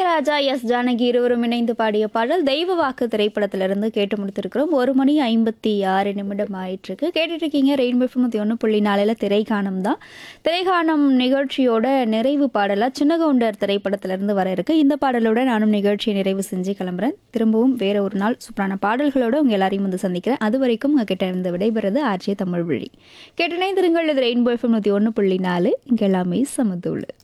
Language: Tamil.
இளையராஜா எஸ் ஜானகி இருவரும் இணைந்து பாடிய பாடல் தெய்வ வாக்கு திரைப்படத்திலிருந்து கேட்டு முடித்திருக்கிறோம். 1 மணி 56 நிமிடம் ஆயிட்டிருக்கு. கேட்டுட்டு இருக்கீங்க ரெயின்போ எஃப்எம் 101.4 திரைக்காணம் தான். திரைக்காணம் நிகழ்ச்சியோட நிறைவு பாடலாக சின்ன கவுண்டர் திரைப்படத்திலிருந்து வர இருக்கு. இந்த பாடலோட நானும் நிகழ்ச்சியை நிறைவு செஞ்சு கிளம்புறேன். திரும்பவும் வேற ஒரு நாள் சூப்பரான பாடல்களோட உங்க எல்லாரையும் வந்து சந்திக்கிறேன். அது வரைக்கும் உங்ககிட்ட இருந்து விடைபெறுது ஆர்ஜே தமிழ் வழி. கேட்டு இணைந்திருங்கள். இது ரெயின்போ எஃப்எம் 101.4 இங்கே எல்லாமே சமதூள்.